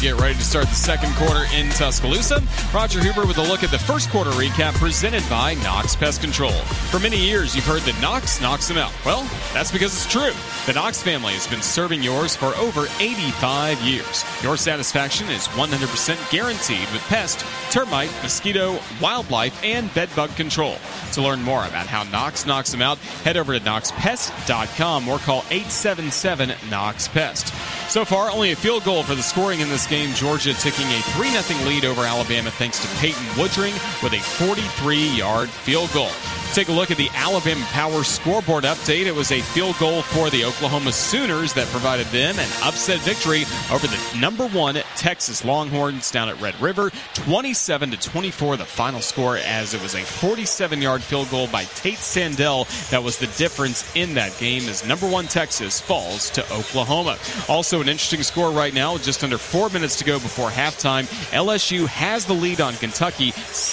get ready to start the second quarter in Tuscaloosa. Roger Huber with a look at the first quarter recap presented by Knox Pest Control. For many years, you've heard that Knox knocks them out. Well, that's because it's true. The Knox family has been serving yours for over 85 years. Your satisfaction is 100% guaranteed with pest, termite, mosquito, wildlife, and bedbug control. To learn more about how Knox knocks them out, head over to knoxpest.com or call 877-KNOX-PEST. So far, only a field goal for the scoring in this game. Georgia taking a 3-0 lead over Alabama thanks to Peyton Woodring with a 43-yard field goal. Take a look at the Alabama Power scoreboard update. It was a field goal for the Oklahoma Sooners that provided them an upset victory over the number 1 Texas Longhorns down at Red River. 27-24 the final score, as it was a 47-yard field goal by Tate Sandell that was the difference in that game as number 1 Texas falls to Oklahoma. Also an interesting score right now, just under 4 minutes to go before halftime. LSU has the lead on Kentucky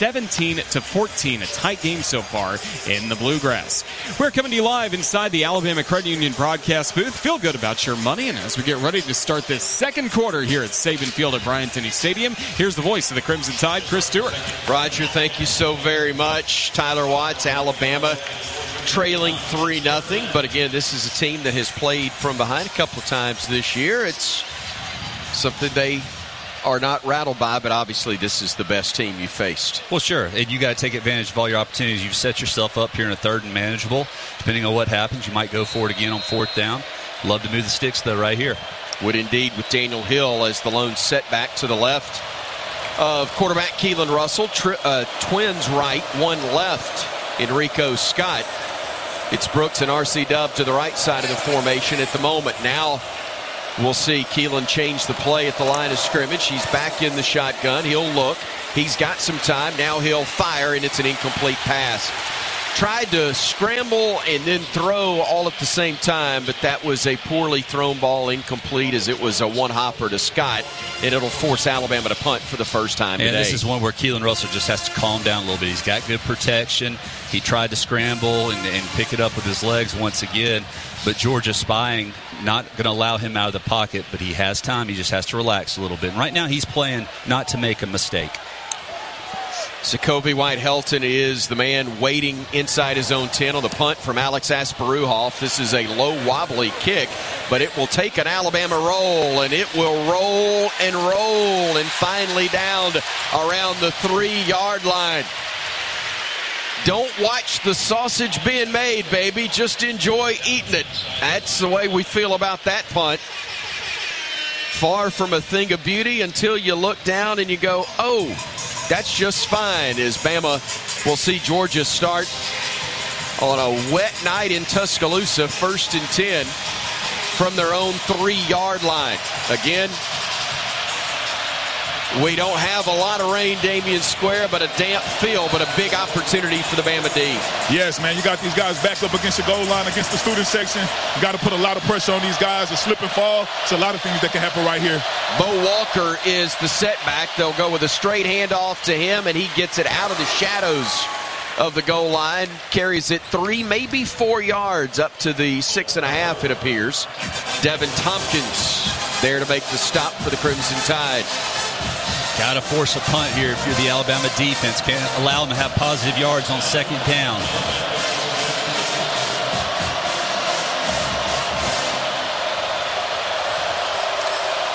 17-14, a tight game so far in the Bluegrass. We're coming to you live inside the Alabama Credit Union broadcast booth. Feel good about your money, and as we get ready to start this second quarter here at Saban Field at Bryant-Denny Stadium, here's the voice of the Crimson Tide, Chris Stewart. Roger, thank you so very much. Tyler Watts, Alabama, trailing 3-0, but again, this is a team that has played from behind a couple of times this year. It's something they are not rattled by, but obviously this is the best team you faced. Well, sure, and you got to take advantage of all your opportunities. You've set yourself up here in a third and manageable. Depending on what happens, you might go for it again on fourth down. Love to move the sticks, though, right here. Would indeed, with Daniel Hill as the lone setback to the left of quarterback Keelan Russell. Twins right, one left, Enrico Scott. It's Brooks and R.C. Dub to the right side of the formation at the moment. Now we'll see Keelan change the play at the line of scrimmage. He's back in the shotgun. He'll look. He's got some time. Now he'll fire, and it's an incomplete pass. Tried to scramble and then throw all at the same time, but that was a poorly thrown ball, incomplete, as it was a one-hopper to Scott, and it'll force Alabama to punt for the first time today. And this is one where Keelan Russell just has to calm down a little bit. He's got good protection. He tried to scramble and pick it up with his legs once again, but Georgia spying, not going to allow him out of the pocket, but he has time. He just has to relax a little bit. And right now he's playing not to make a mistake. Jacoby White-Helton is the man waiting inside his own 10 on the punt from Alex Asparuhoff. This is a low, wobbly kick, but it will take an Alabama roll, and it will roll and finally down around the 3-yard line. Don't watch the sausage being made, baby. Just enjoy eating it. That's the way we feel about that punt. Far from a thing of beauty until you look down and you go, oh, that's just fine, as Bama will see Georgia start on a wet night in Tuscaloosa, 1st and 10 from their own 3-yard line. Again, we don't have a lot of rain, Damian Square, but a damp field, but a big opportunity for the Bama D. Yes, man, you got these guys backed up against the goal line, against the student section. You got to put a lot of pressure on these guys. A slip and fall, it's a lot of things that can happen right here. Bo Walker is the setback. They'll go with a straight handoff to him, and he gets it out of the shadows of the goal line. Carries it 3, maybe 4 yards up to the 6.5, it appears. Devin Tompkins there to make the stop for the Crimson Tide. Got to force a punt here if you're the Alabama defense. Can't allow them to have positive yards on second down.